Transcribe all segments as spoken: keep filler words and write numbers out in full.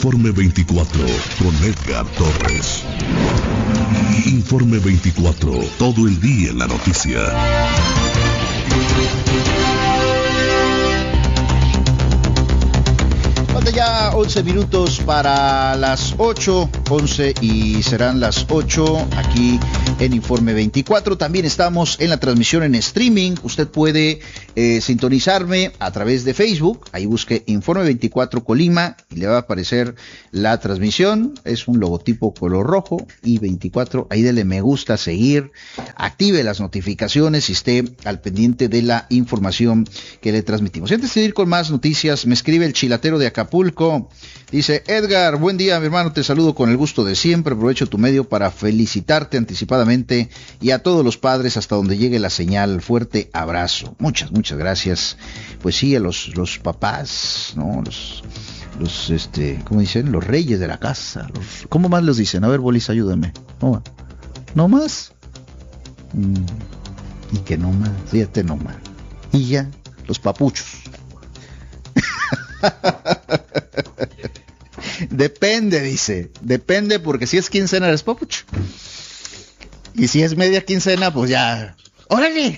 Informe veinticuatro con Edgar Torres. Informe veinticuatro, todo el día en la noticia. Falta ya once minutos para las ocho, once y serán las ocho aquí en Informe veinticuatro. También estamos en la transmisión en streaming. Usted puede eh, sintonizarme a través de Facebook. Ahí busque Informe veinticuatro Colima y le va a aparecer la transmisión. Es un logotipo color rojo y veinticuatro. Ahí dele me gusta, seguir, active las notificaciones y esté al pendiente de la información que le transmitimos. Y antes de ir con más noticias, me escribe el chilatero de Acapulco. Dice: Edgar, buen día, mi hermano, te saludo con el gusto de siempre. Aprovecho tu medio para felicitarte anticipadamente y a todos los padres hasta donde llegue la señal. Fuerte abrazo. Muchas, muchas gracias. Pues sí, a los, los papás, ¿no? Los, los, este, ¿cómo dicen? Los reyes de la casa. Los, ¿cómo más los dicen? A ver, Bolis, ayúdame. ¿No, ¿No más? Mm, y que no más, fíjate no más. Y ya, los papuchos. Depende, dice. Depende, porque si es quincena eres papucho. Y si es media quincena, pues ya. ¡Órale!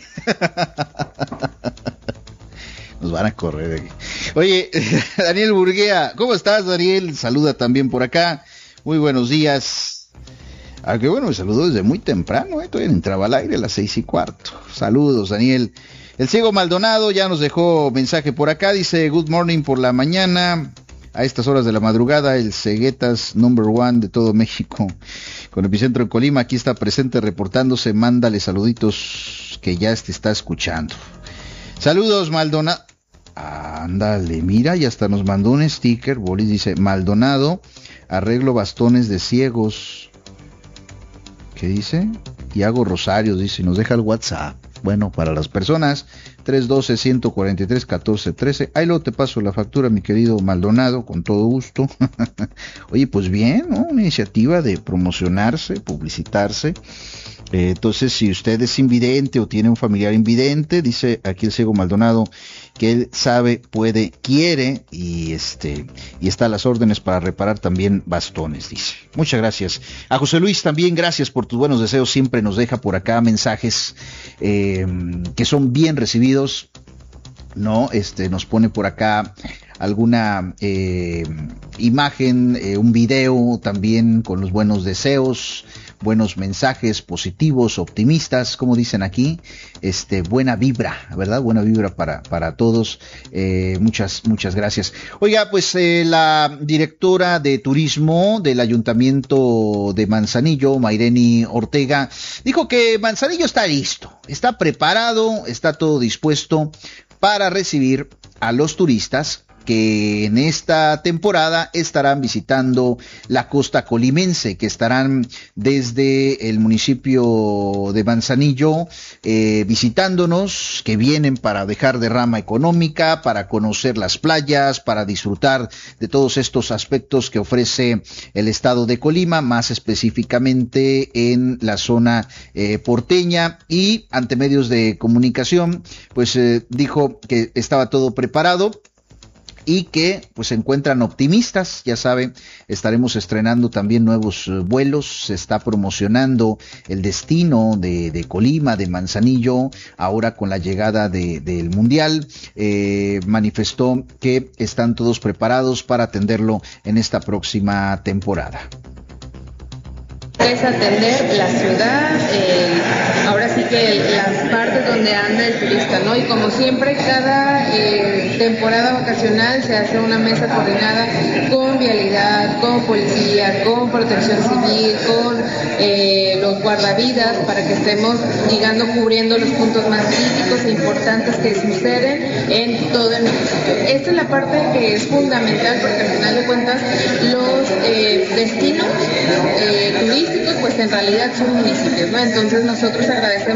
Nos van a correr de aquí. Oye, Daniel Burguea, ¿cómo estás, Daniel? Saluda también por acá. Muy buenos días. Ah, que bueno, me saludó desde muy temprano, ¿eh? Todavía entraba al aire a las seis y cuarto. Saludos, Daniel. El ciego Maldonado ya nos dejó mensaje por acá. Dice: good morning por la mañana. A estas horas de la madrugada, el ceguetas number one de todo México, con epicentro en Colima, aquí está presente reportándose. Mándale saluditos que ya te está escuchando. Saludos, Maldonado. Ándale, mira, y hasta nos mandó un sticker. Bolis dice: Maldonado, arreglo bastones de ciegos. ¿Qué dice? Y hago rosarios, dice, y nos deja el WhatsApp. Bueno, para las personas, tres uno dos, uno cuatro tres, uno cuatro uno tres. Ahí luego te paso la factura, mi querido Maldonado, con todo gusto. Oye, pues bien, ¿no? Una iniciativa de promocionarse, publicitarse. Eh, entonces, si usted es invidente o tiene un familiar invidente, dice aquí el ciego Maldonado que él sabe, puede, quiere y este y está a las órdenes para reparar también bastones, dice. Muchas gracias. A José Luis también, gracias por tus buenos deseos. Siempre nos deja por acá mensajes eh, que son bien recibidos, ¿no? Este nos pone por acá alguna eh, imagen, eh, un video también con los buenos deseos, buenos mensajes positivos, optimistas, como dicen aquí, este, buena vibra, ¿verdad? Buena vibra para, para todos. Eh, muchas, muchas gracias. Oiga, pues eh, la directora de turismo del Ayuntamiento de Manzanillo, Mayreni Ortega, dijo que Manzanillo está listo, está preparado, está todo dispuesto para recibir a los turistas que en esta temporada estarán visitando la costa colimense, que estarán desde el municipio de Manzanillo eh, visitándonos, que vienen para dejar derrama económica, para conocer las playas, para disfrutar de todos estos aspectos que ofrece el estado de Colima, más específicamente en la zona eh, porteña. Y ante medios de comunicación, pues eh, dijo que estaba todo preparado y que pues se encuentran optimistas. Ya saben, estaremos estrenando también nuevos uh, vuelos, se está promocionando el destino de, de Colima, de Manzanillo, ahora con la llegada de, del Mundial. Eh, manifestó que están todos preparados para atenderlo en esta próxima temporada. Es atender la ciudad, eh, ahora sí que las partes donde anda el turista, ¿no? Y como siempre, cada eh, temporada vacacional se hace una mesa coordinada con vialidad, con policía, con protección civil, con eh, los guardavidas, para que estemos llegando, cubriendo los puntos más críticos e importantes que suceden en todo el municipio. Esta es la parte que es fundamental, porque al final de cuentas los eh, destinos eh, turísticos pues en realidad son municipios, ¿no? Entonces nosotros agradecemos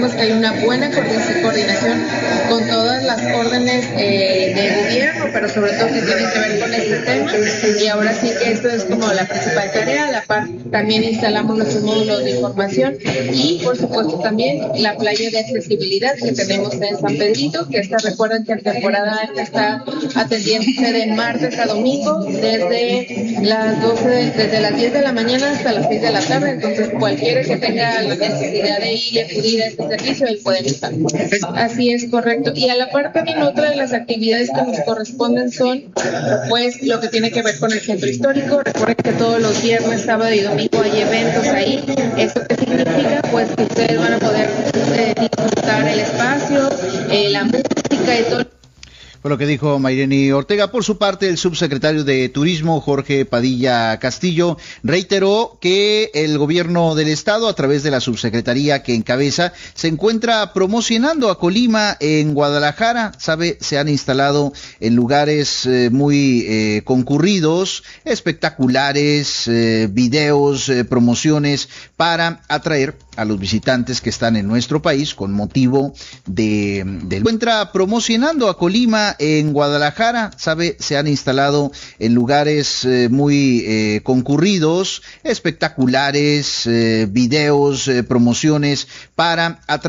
es que hay una buena coordinación con todas las órdenes eh, de gobierno, pero sobre todo que tienen que ver con este tema. Y ahora sí que esto es como la principal tarea. A la par también instalamos nuestros módulos de información y por supuesto también la playa de accesibilidad que tenemos en San Pedrito, que está, recuerden que en temporada alta está atendiéndose de martes a domingo desde las doce, desde las diez de la mañana hasta las seis de la tarde. Entonces cualquiera que tenga la necesidad de ir y acudir a este servicio, ahí pueden estar. Así es, correcto. Y a la par también otra de las actividades que nos corresponden son pues lo que tiene que ver con el centro histórico. Recuerden que todos los viernes, sábado y domingo hay eventos ahí. ¿Esto qué significa? Pues que ustedes van a poder eh, disfrutar el espacio, eh, la música y todo. Fue lo que dijo Mayreni Ortega. Por su parte, el subsecretario de Turismo, Jorge Padilla Castillo, reiteró que el gobierno del estado, a través de la subsecretaría que encabeza, se encuentra promocionando a Colima en Guadalajara. Sabe, se han instalado en lugares eh, muy eh, concurridos, espectaculares, eh, videos, eh, promociones para atraer a los visitantes que están en nuestro país con motivo de, de encuentra promocionando a Colima en Guadalajara. Sabe, se han instalado en lugares eh, muy eh, concurridos, espectaculares, eh, videos, eh, promociones para atraer